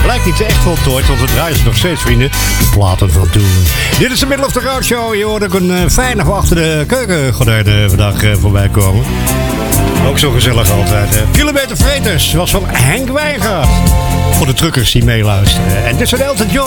Lijkt niet echt voltooid, want we draaien ze nog steeds, vrienden. De platen van toen. Dit is de Middle of the Road Show. Je hoort ook een fijne achter de keukengordijnen vandaag voorbij komen. Ook zo gezellig altijd, hè. Kilometer Freighter was van Henk Wijngaard. Voor de truckers die meeluisteren. En dit is een Elton John.